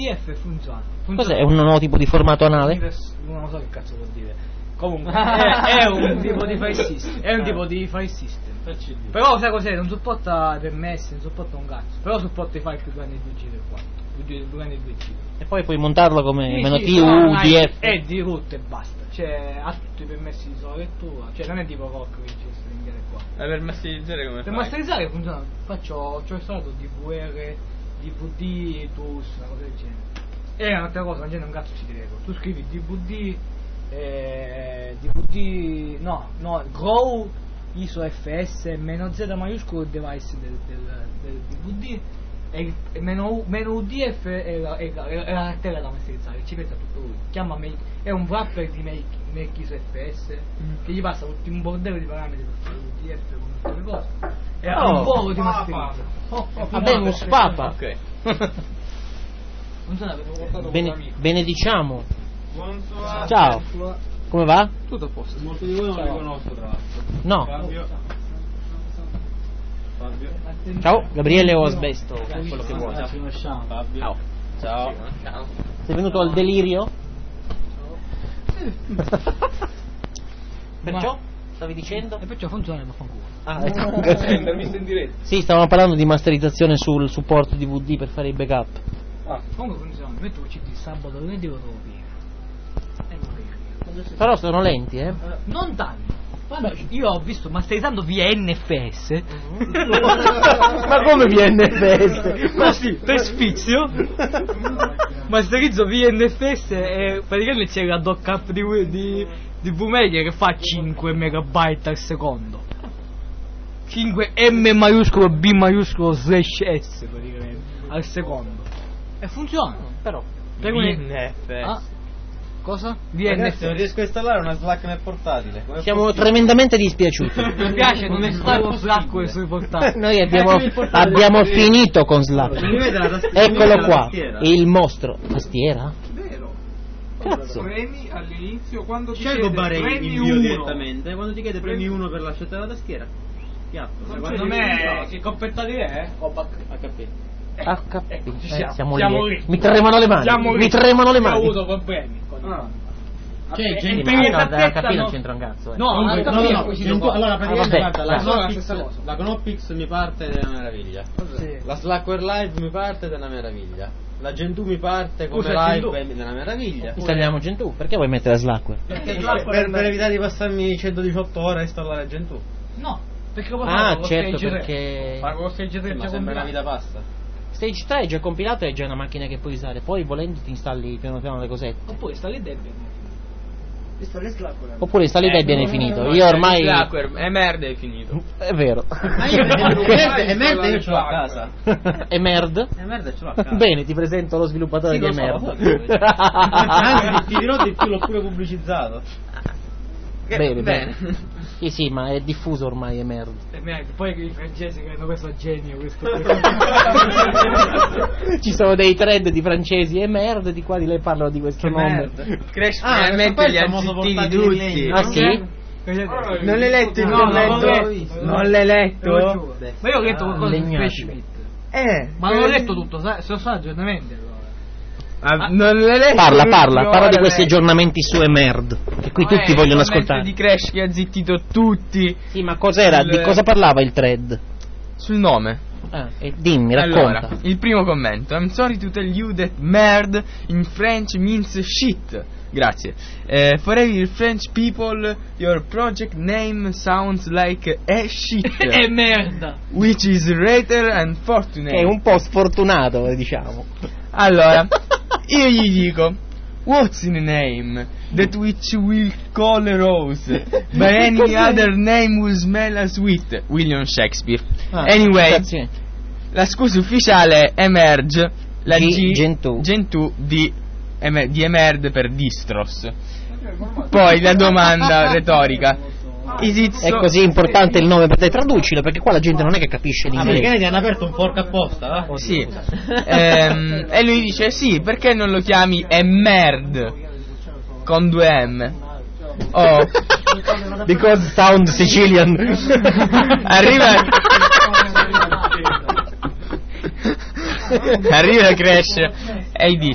UDF funziona. Cos'è? È un nuovo tipo di formato anale? Non so che cazzo vuol dire. Comunque è un tipo di file system. È un tipo di file system. Però sai cos'è? Non supporta permessi, non supporta un cazzo. Però supporta i file più grandi di 2G del 4. Più grandi di 2G. E poi puoi montarlo come sì, -TU, UDF. È di root e basta. Cioè ha tutti i permessi di sola lettura. Cioè non è tipo rock che ci stringere qua. Per masterizzare come Per fai? masterizzare funziona. C'ho installato DVR, DVD, TUS, una cosa del genere. E un'altra cosa, non c'è un cazzo ci dico. Tu scrivi DVD, Grow ISO FS -Z maiuscolo il device del DVD e meno UDF è la cartella da masterizzare, ci pensa tutto lui. Chiama make, è un wrapper di make ISO FS che gli passa tutti un bordello di parametri per fare UDF con tutte le cose. È un po' di masterizzazione. Abemus Papa. Ok. Non so, avevo portato un amico. Benediciamo. Buonasera. Ciao. Come va? Tutto a posto. Molti di voi non li conosco, tra l'altro. No. Fabio. Ciao, Gabriele o Asbesto, quello che vuoi. Ci conosciamo. Fabio. Ciao. Ciao. Sei venuto al delirio? Perciò? Stavi dicendo? E perciò funziona e vaffanculo. Ah, Intervista in diretta. sì, stavamo parlando di masterizzazione sul supporto DVD per fare i backup. Comunque funziona, metto il CD sabato lunedì lo trovo pieno. Però sono lenti, Non tanto. Quando io ho visto masterizzando via NFS. Ma come VNFS? Così, per sfizio. Masterizzo via NFS e praticamente c'è la dockup di Boommaker che fa 5 megabyte al secondo. 5 M maiuscolo B maiuscolo slash S praticamente al secondo. E funziona, però. VNFS. Cosa? Ragazzi, non VNFS. riesco a installare una Slack nel portatile. Come Siamo possibile? tremendamente dispiaciuti. Mi piace non installare Slack sui portali. Noi abbiamo finito con Slack. Mi vede la tastiera? Eccolo La qua, tastiera? il mostro. Tastiera? Vero. Cazzo. Premi all'inizio quando ti Scelgo chiede bare premi invio 1. direttamente. Quando ti chiede premi 1 per la scelta della tastiera, piatto. Secondo me che coppetta di è? HP. HP. Ci siamo. Siamo Siamo lì. lì. Mi tremano le mani. Siamo lì. Mi tremano le Io ho mani. avuto problemi. Cioè, Sì, Gentoo. ma da HP non c'entra un cazzo. No, Comunque, HP no, poi si Gentoo, trova. allora praticamente vabbè, guarda, no, la stessa cosa. la Gnopix mi parte ed è una meraviglia. Sì. La Slackware Live mi parte ed è una meraviglia. La Gentoo mi parte come Usa live Gentoo. ed è una meraviglia. Installiamo Gentoo. Perché vuoi mettere Slackware? Perché Per evitare di passarmi 118 ore a installare Gentoo. No, perché lo Ah, fanno con certo, Stage 3. perché Ma con Stage 3 Ma già sembra una compilato. vita pasta. Stage 3 è già compilato e è già una macchina che puoi usare. Poi volendo ti installi piano piano le cosette. Oppure installi Debian. Oppure installi Debian e è finito. Io ormai... Slackware, è merda, è finito. È vero. Ma io è merda, io ce l'ho a casa. È merd? È merda, ce l'ho a casa. Bene, ti presento lo sviluppatore Sì, di lo so, Merd. Anzi, ti dirò di più, l'ho pure pubblicizzato. Bene. Sì, ma è diffuso ormai Merd. Poi i francesi che hanno questo genio, questo Ci sono dei thread di francesi Merd di quali lei parlano di questo nome. Crash Ah, finalmente li ha famoso zittiti portatile tutti. in legno. Ah sì? Non l'hai letto il No, commento? non l'ho visto. Non l'hai letto? Ma io ho letto qualcosa su legnati. Crashbit. Ma Ma non ho letto tutto, sono stato aggiornamenti allora. non l'hai letto? Parla di questi aggiornamenti su Merd che qui tutti vogliono il commento ascoltare. di Crash che ha zittito tutti Sì, ma cos'era? Di cosa parlava il thread? sul nome. E dimmi, racconta. Allora, il primo commento. I'm sorry to tell you that merde in French means shit. Grazie. For every French people, your project name sounds like a shit. È merda. Which is rather unfortunate. Che è un po' sfortunato, diciamo. Allora, io gli dico, what's the name that which will call a rose? By any other name will smell a sweet. William Shakespeare. Anyway, Grazie. la scusa ufficiale è Emerge, la Di G Gentoo. di Emerd per distros. Poi la domanda retorica. Is it È so- così importante il nome per te, traducilo, perché qua la gente non è che capisce Perché l'inglese. ti hanno aperto un fork apposta, va? Sì. E lui dice sì, perché non lo chiami Emerd con 2 M? Oh, Because sound Sicilian. arriva Crash e dice